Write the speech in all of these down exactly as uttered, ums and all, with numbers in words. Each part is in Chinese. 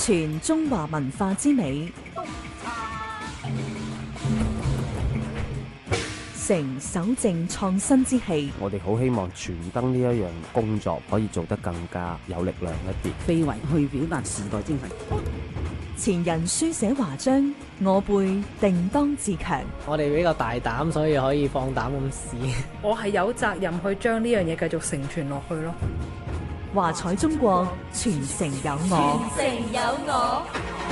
傳中華文化之美，成守正創新之氣。 我哋好希望傳燈呢一樣工作可以做得更加有力量一啲， 非遺去表達時代精神。 前人書寫華章，我輩定當自強。 我哋比較大膽，所以可以放膽咁試。 我係有責任去將呢樣嘢繼續承傳落去咯。 華彩中國，傳承有我。 傳承有我。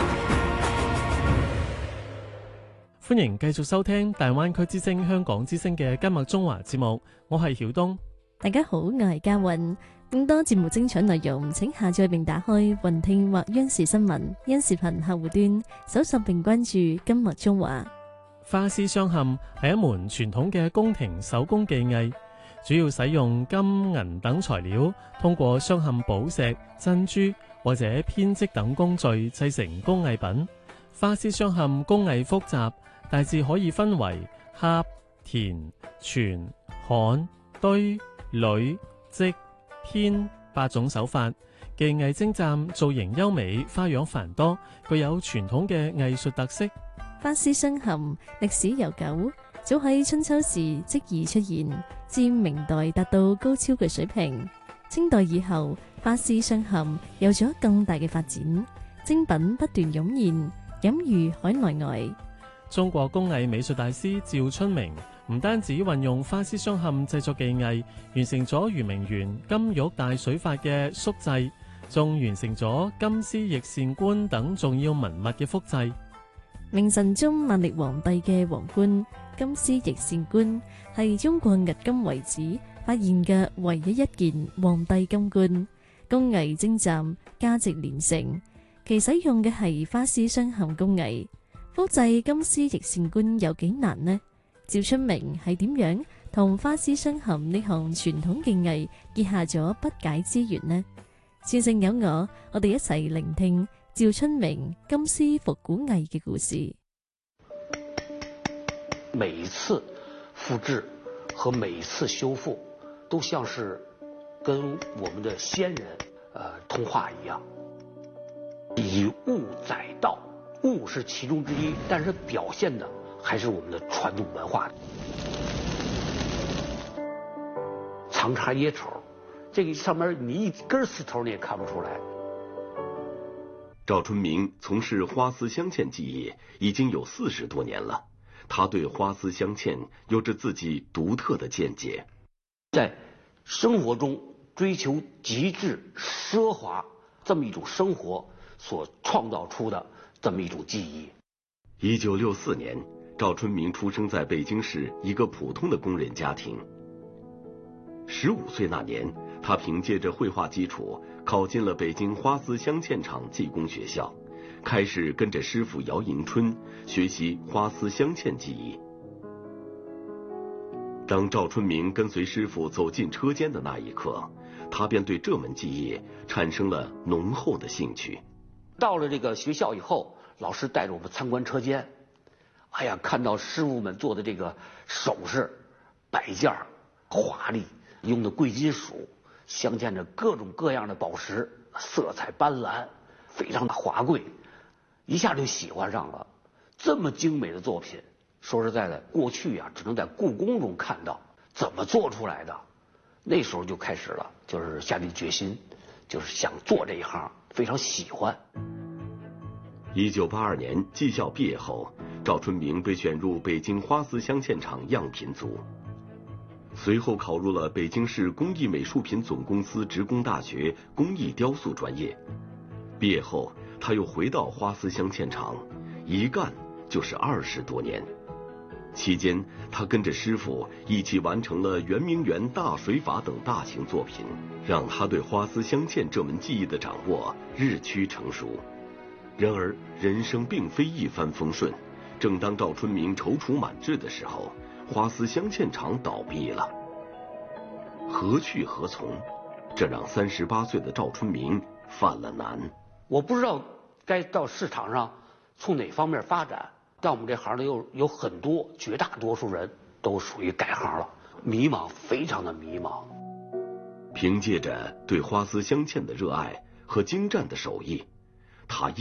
歡迎繼續收聽大灣區之聲香港之聲嘅今日中華節目，我係曉東。 大家好，我係嘉韻。更多節目精彩內容，請下載並打開雲聽或央視新聞央視頻客戶端，搜索並關注今日中華。 花絲鑲嵌係一門傳統嘅宮廷手工技藝，主要使用金銀等材料，通過鑲嵌寶石、珍珠或者編織等工序製成工藝品。花絲鑲嵌工藝複雜，大致可以分為刻、填、傳、焊、堆、壘、織、編八種手法，技藝精湛，造型優美，花樣繁多，具有傳統嘅藝術特色。 花絲鑲嵌歷史悠久，早喺春秋時即已出現，至明代達到高超嘅水平。清代以後，花絲鑲嵌有咗更大嘅發展，精品不斷湧現，隱喻海內外。 中國工藝美術大師趙春明唔單止運用花絲鑲嵌製作技藝，完成咗圓明園金玉帶水法嘅塑製，仲完成咗金絲翼扇冠等重要文物嘅複製。 明神宗萬曆皇帝嘅皇冠金絲翼扇冠係中國迄今為止發現嘅唯一一件皇帝金冠，工藝精湛，價值連城。其使用嘅係花絲鑲嵌工藝。複製金絲翼扇冠有幾難呢？趙春明係點樣同花絲鑲嵌呢項傳統技藝結下咗不解之緣呢？傳承有我，我哋一齊聆聽趙春明金絲復古藝嘅故事。 每一次複製和每一次修復，都像是跟我們的先人呃通話一樣，以物載道。物是其中之一，但是表現的還是我們的傳統文化。長插椰頭，這個上面你一根絲頭你也看不出來。 趙春明從事花絲鑲嵌技藝已經有四十多年了，他對花絲鑲嵌有着自己獨特的見解。 在生活中追求極致奢華這麼一種生活所創造出的這麼一種技藝。 一九六四年，趙春明出生在北京市一個普通的工人家庭。十五歲那年，他憑借着繪畫基礎，考進了北京花絲鑲嵌廠技工學校，開始跟着師傅姚迎春學習花絲鑲嵌技藝。當趙春明跟隨師傅走進車間的那一刻，他便對這門技藝產生了濃厚的興趣。 到了這個學校以後，老師帶着我們參觀車間，哎呀，看到師傅們做的這個首飾擺件華麗，用的貴金屬，鑲嵌着各種各樣的寶石，色彩斑斕，非常的華貴，一下就喜歡上了。這麼精美的作品，說實在的，過去啊只能在故宮中看到，怎麼做出來的？那時候就開始了，就是下定決心，就是想做這一行，非常喜歡。 一九八二年技校畢業後，趙春明被選入北京花絲鑲嵌廠樣品組，隨後考入了北京市工藝美術品總公司職工大學工藝雕塑專業。畢業後，他又回到花絲鑲嵌廠，一幹就是二十多年。期間，他跟着師傅一起完成了圓明園大水法等大型作品，讓他對花絲鑲嵌這門技藝的掌握日趨成熟。然而，人生並非一帆風順。正當趙春明躊躇滿志的時候，花絲鑲嵌廠倒閉了。何去何從？這讓三十八歲的趙春明犯了難。 我不知道該到市場上從哪方面發展。但我們這行呢，有有很多絕大多數人都屬於改行了，迷茫，非常的迷茫。 憑借着對花絲鑲嵌的熱愛和精湛的手藝，他